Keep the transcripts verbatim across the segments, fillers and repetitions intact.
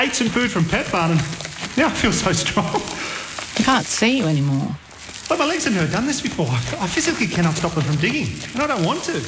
ate some food from Pet Barn and now I feel so strong. I can't see you anymore. But my legs have never done this before. I physically cannot stop them from digging, and I don't want to.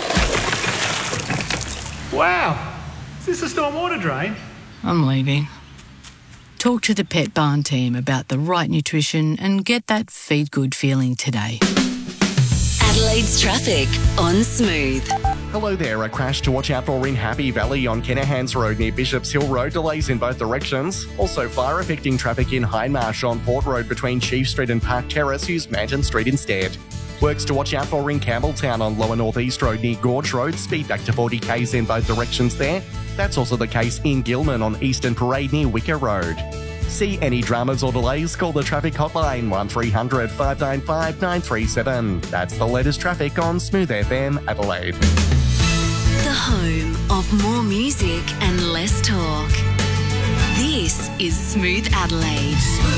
Wow. Is this a stormwater drain? I'm leaving. Talk to the Pet Barn team about the right nutrition and get that feed good feeling today. Adelaide's traffic on Smooth. Hello there, a crash to watch out for in Happy Valley on Kenahans Road near Bishops Hill Road, delays in both directions. Also fire affecting traffic in Hindmarsh on Port Road between Chief Street and Park Terrace, use Manton Street instead. Works to watch out for in Campbelltown on Lower North East Road near Gorge Road, speed back to forty k's in both directions there. That's also the case in Gilman on Eastern Parade near Wicker Road. See any dramas or delays, call the traffic hotline one three hundred five nine five nine three seven. That's the latest traffic on Smooth F M Adelaide. The home of more music and less talk. This is Smooth Adelaide.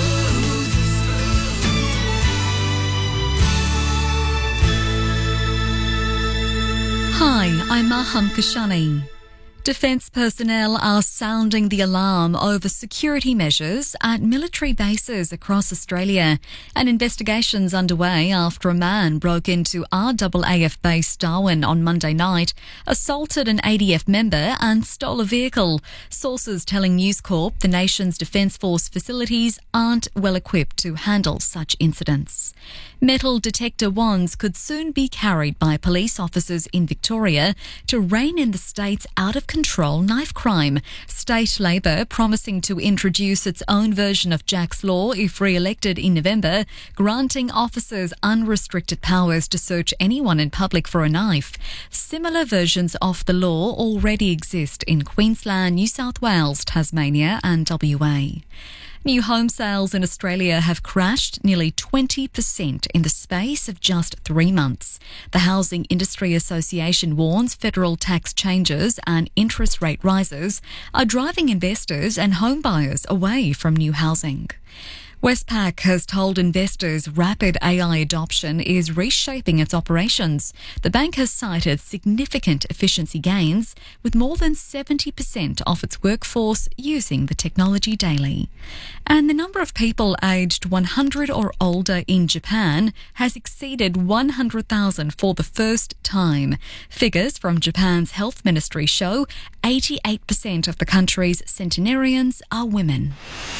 Hi, I'm Maham Kashani. Defence personnel are sounding the alarm over security measures at military bases across Australia. An investigation's underway after a man broke into R A A F base Darwin on Monday night, assaulted an A D F member and stole a vehicle. Sources telling News Corp the nation's Defence Force facilities aren't well equipped to handle such incidents. Metal detector wands could soon be carried by police officers in Victoria to rein in the state's out-of-control knife crime. State Labor promising to introduce its own version of Jack's Law if re-elected in November, granting officers unrestricted powers to search anyone in public for a knife. Similar versions of the law already exist in Queensland, New South Wales, Tasmania and W A. New home sales in Australia have crashed nearly twenty percent in the space of just three months. The Housing Industry Association warns federal tax changes and interest rate rises are driving investors and home buyers away from new housing. Westpac has told investors rapid A I adoption is reshaping its operations. The bank has cited significant efficiency gains, with more than seventy percent of its workforce using the technology daily. And the number of people aged one hundred or older in Japan has exceeded one hundred thousand for the first time. Figures from Japan's health ministry show eighty-eight percent of the country's centenarians are women.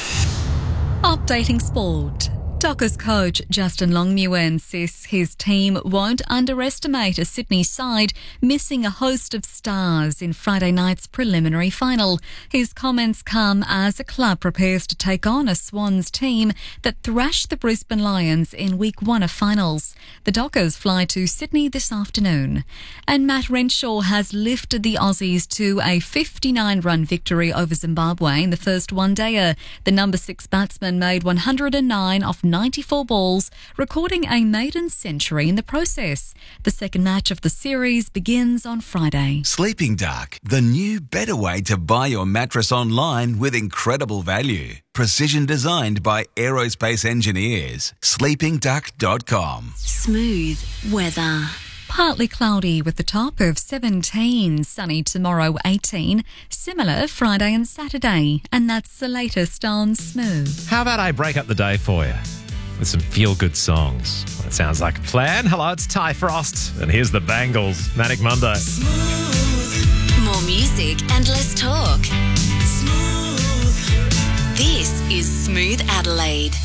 Updating sport. Dockers coach Justin Longmuir insists his team won't underestimate a Sydney side missing a host of stars in Friday night's preliminary final. His comments come as the club prepares to take on a Swans team that thrashed the Brisbane Lions in week one of finals. The Dockers fly to Sydney this afternoon. And Matt Renshaw has lifted the Aussies to a fifty-nine run victory over Zimbabwe in the first one-dayer. The number six batsman made one hundred nine off ninety-four balls, recording a maiden century in the process. The second match of the series begins on Friday. Sleeping Dark, the new better way to buy your mattress online with incredible value. Precision designed by aerospace engineers. sleeping duck dot com. Smooth weather. Partly cloudy with the top of seventeen, sunny tomorrow eighteen, similar Friday and Saturday, and that's the latest on Smooth. How about I break up the day for you with some feel-good songs? Well, it sounds like a plan. Hello, it's Ty Frost, and here's the Bangles, Manic Monday. Smooth. More music and less talk. Smooth. This is Smooth Adelaide.